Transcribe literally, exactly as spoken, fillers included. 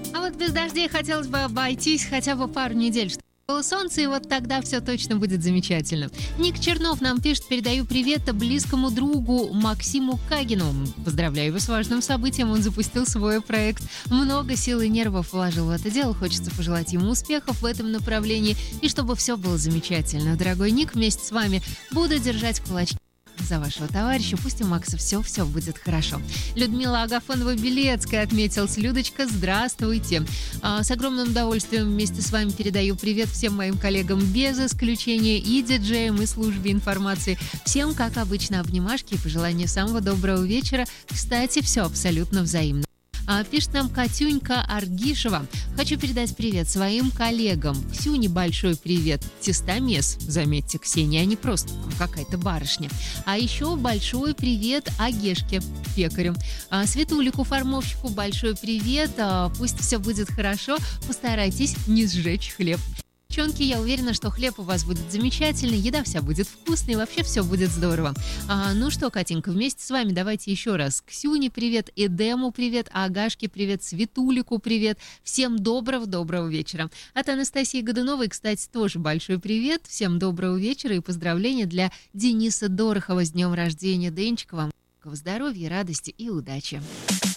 А вот без дождей хотелось бы обойтись хотя бы пару недель, чтобы было солнце, и вот тогда все точно будет замечательно. Ник Чернов нам пишет: передаю привет близкому другу Максиму Кагину. Поздравляю его с важным событием, он запустил свой проект. Много сил и нервов вложил в это дело, хочется пожелать ему успехов в этом направлении, и чтобы все было замечательно. Дорогой Ник, вместе с вами буду держать кулачки за вашего товарища, пусть у Макса все-все будет хорошо. Людмила Агафонова-Белецкая отметилась. Людочка, здравствуйте. А, с огромным удовольствием вместе с вами передаю привет всем моим коллегам без исключения, и диджеям, и службе информации. Всем, как обычно, обнимашки и пожелания самого доброго вечера. Кстати, все абсолютно взаимно. А, пишет нам Катюнька Аргишева. Хочу передать привет своим коллегам. Ксюне большой привет. Тестомес, заметьте, Ксения, а не просто какая-то барышня. А еще большой привет Агешке, пекарю. А, Светулику, формовщику, большой привет. А, пусть все будет хорошо. Постарайтесь не сжечь хлеб. Девчонки, я уверена, что хлеб у вас будет замечательный, еда вся будет вкусной, вообще все будет здорово. А, ну что, Катенька, вместе с вами давайте еще раз. Ксюне привет, Эдему привет, Агашке привет, Светулику привет. Всем доброго-доброго вечера. От Анастасии Годуновой, кстати, тоже большой привет. Всем доброго вечера и поздравления для Дениса Дорохова с днем рождения. Денечка, вам здоровья, радости и удачи.